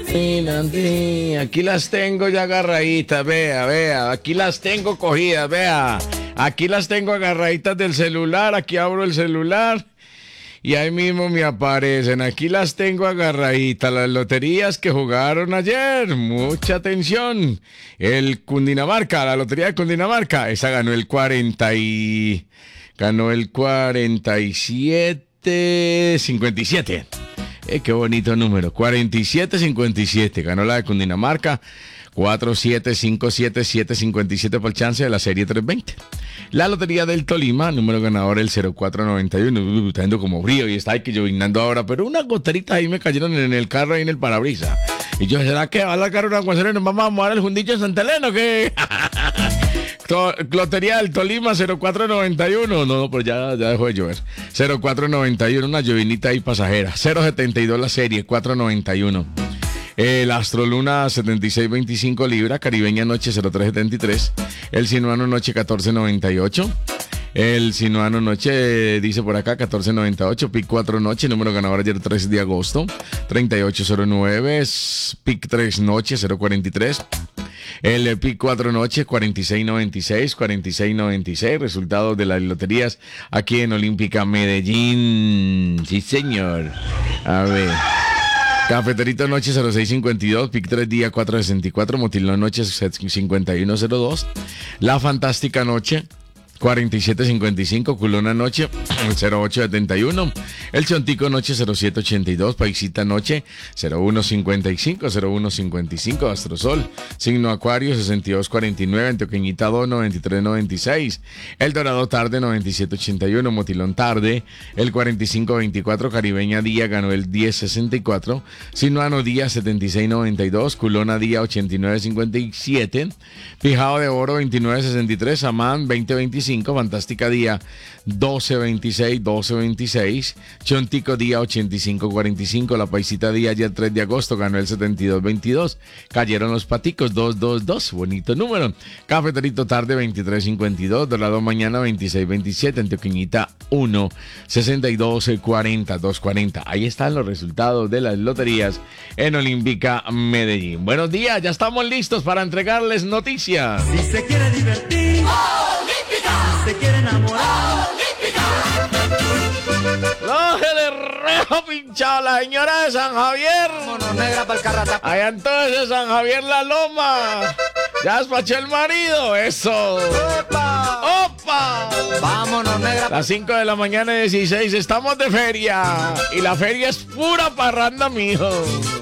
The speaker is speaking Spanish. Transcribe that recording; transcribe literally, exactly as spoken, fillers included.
Aquí las tengo ya agarraditas, vea, vea. Aquí las tengo cogidas, vea. Aquí las tengo agarraditas del celular. Aquí abro el celular y ahí mismo me aparecen. Aquí las tengo agarraditas, las loterías que jugaron ayer. Mucha atención. El Cundinamarca, la lotería de Cundinamarca. Esa ganó el cuarenta y... Ganó el cuarenta y siete cincuenta y siete. Eh, qué bonito número. cuarenta y siete cincuenta y siete. Ganó la de Cundinamarca. cuatro siete cinco siete siete cinco siete por el chance de la serie trescientos veinte. La lotería del Tolima, número ganador el cero cuatro noventa y uno. Uh, está yendo como frío y está ahí que llovinando ahora, pero unas goteritas ahí me cayeron en el carro y en el parabrisas. Y yo, ¿será que va a largar un aguacero y nos vamos a mojar el fundillo en Santa Elena o qué? Lotería del Tolima cero cuatro noventa y uno. No, no, pero ya, ya dejó de llover. cero cuatro noventa y uno, una llovinita ahí pasajera. cero setenta y dos la serie, cuatro noventa y uno. El Astroluna setenta y seis veinticinco Libra, Caribeña Noche cero tres setenta y tres. El Sinuano Noche catorce noventa y ocho. El Sinuano Noche dice por acá catorce noventa y ocho. Pic cuatro Noche, número ganador ayer tres de agosto, treinta y ocho cero nueve. Pic tres Noche cero cuarenta y tres. El Pic cuatro Noche cuarenta y seis noventa y seis, cuarenta y seis noventa y seis. Resultados de las loterías aquí en Olímpica Medellín. Sí, señor. A ver. Cafeterito Noche cero seis cincuenta y dos, Pic tres Día cuatro sesenta y cuatro, Motilón Noche cincuenta y uno cero dos, La Fantástica Noche cuarenta y siete cincuenta y cinco, Culona Noche cero ocho setenta y uno, El Chontico Noche cero siete ochenta y dos, Paisita Noche cero uno cincuenta y cinco, cero uno cincuenta y cinco, Astrosol Signo Acuario sesenta y dos cuarenta y nueve, Antioqueñita dos noventa y tres noventa y seis, El Dorado Tarde noventa y siete ochenta y uno, Motilón Tarde el cuarenta y cinco veinticuatro, Caribeña Día ganó el diez sesenta y cuatro, Sinuano Día setenta y seis noventa y dos, Culona Día ochenta y nueve cincuenta y siete, Pijao de Oro veintinueve sesenta y tres, Samán veinte veinticinco, Fantástica Día doce veintiséis, doce veintiséis, Chontico Día ochenta y cinco cuarenta y cinco, La Paisita Día ayer tres de agosto ganó el setenta y dos veintidós, Cayeron los Paticos dos dos dos, bonito número, Cafeterito Tarde veintitrés cincuenta y dos, Dorado Mañana veintiséis veintisiete, Antioqueñita uno sesenta y dos cuarenta, dos cuarenta. Ahí están los resultados de las loterías en Olímpica Medellín. Buenos días, ya estamos listos para entregarles noticias. Si se quiere divertir, ¡Olímpica! Si se quiere enamorar, ¡Olímpica! ¡No se le rejo pinchado la señora de San Javier! Mono negra para el carrata. Allá entonces de San Javier La Loma. Ya despachó el marido, eso. ¡Opa! ¡Opa! Vámonos, negra. Las cinco de la mañana dieciséis, estamos de feria. Y la feria es pura parranda, mijo.